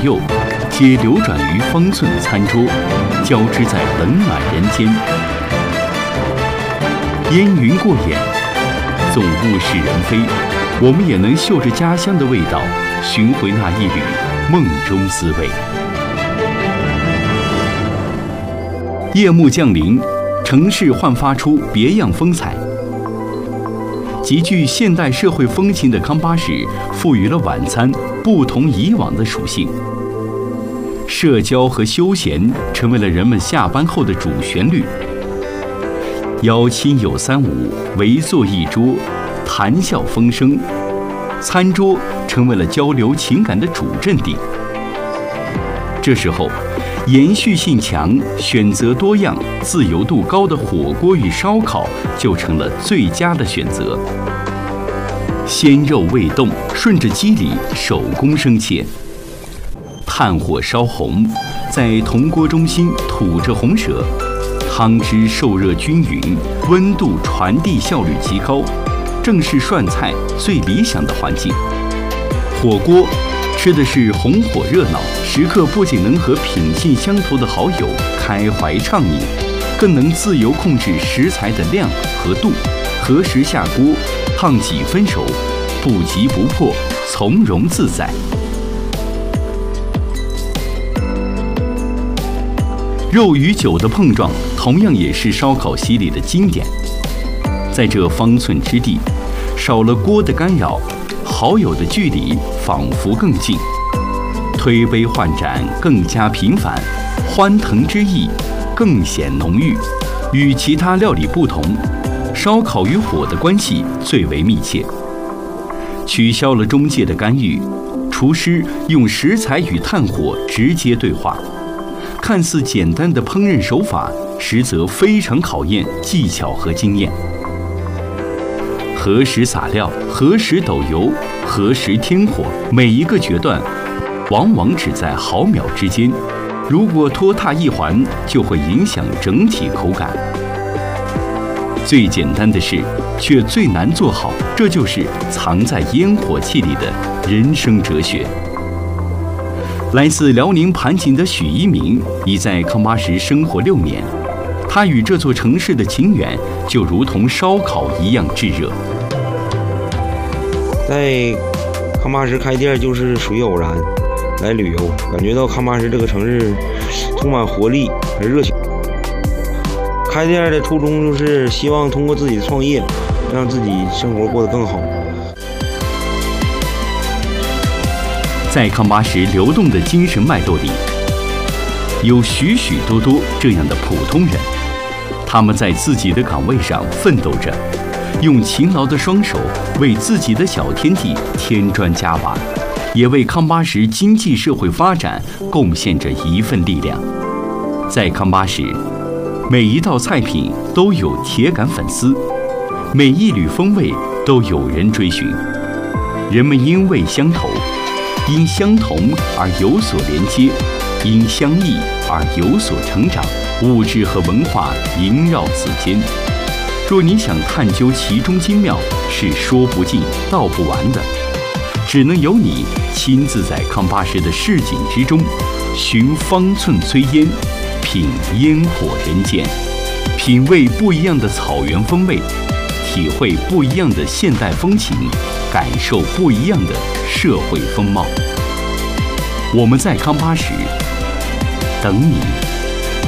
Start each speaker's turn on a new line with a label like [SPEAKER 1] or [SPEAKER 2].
[SPEAKER 1] 右，皆流转于方寸餐桌，交织在冷暖人间。烟云过眼，总物是人非，我们也能嗅着家乡的味道，寻回那一缕梦中滋味。夜幕降临，城市焕发出别样风采。极具现代社会风情的康巴什赋予了晚餐不同以往的属性。社交和休闲成为了人们下班后的主旋律。邀亲友三五，围坐一桌，谈笑风生，餐桌成为了交流情感的主阵地。这时候，延续性强、选择多样、自由度高的火锅与烧烤就成了最佳的选择。鲜肉未动，顺着肌理手工生切，炭火烧红，在铜锅中心吐着红舌，汤汁受热均匀，温度传递效率极高，正是涮菜最理想的环境。火锅吃的是红火热闹，时刻不仅能和品性相投的好友开怀畅饮，更能自由控制食材的量和度，何时下锅，烫几分熟，不急不迫，从容自在。肉与酒的碰撞，同样也是烧烤洗礼的经典。在这方寸之地，少了锅的干扰，好友的距离仿佛更近，推杯换盏更加频繁，欢腾之意更显浓郁。与其他料理不同，烧烤与火的关系最为密切，取消了中介的干预，厨师用食材与炭火直接对话。看似简单的烹饪手法，实则非常考验技巧和经验。何时撒料，何时抖油，何时添火，每一个决断往往只在毫秒之间，如果拖沓一环，就会影响整体口感。最简单的事，却最难做好，这就是藏在烟火气里的人生哲学。来自辽宁盘锦的许一鸣已在康巴什生活6年，他与这座城市的情缘就如同烧烤一样炙热。
[SPEAKER 2] 在康巴什开店就是属于偶然，来旅游感觉到康巴什这个城市充满活力和热情。开店的初衷就是希望通过自己的创业，让自己生活过得更好。
[SPEAKER 1] 在康巴什流动的精神脉络里，有许许多多这样的普通人，他们在自己的岗位上奋斗着，用勤劳的双手为自己的小天地添砖加瓦，也为康巴什经济社会发展贡献着一份力量。在康巴什，每一道菜品都有铁杆粉丝，每一缕风味都有人追寻，人们因味相投，因相同而有所连接，因相异而有所成长，物质和文化萦绕此间。若你想探究其中精妙，是说不尽道不完的，只能由你亲自在康巴什的市井之中，寻方寸炊烟，品烟火人间，品味不一样的草原风味，体会不一样的现代风情，感受不一样的社会风貌。我们在康巴什等你。